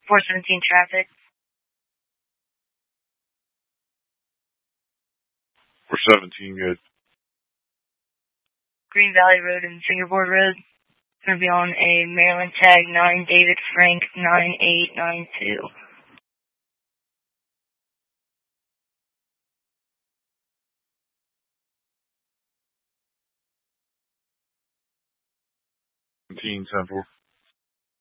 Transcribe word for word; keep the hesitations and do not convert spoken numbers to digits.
four seventeen traffic. four seventeen, good. Green Valley Road and Fingerboard Road. It's going to be on a Maryland tag nine David Frank nine eight nine two. seventeen, ten four.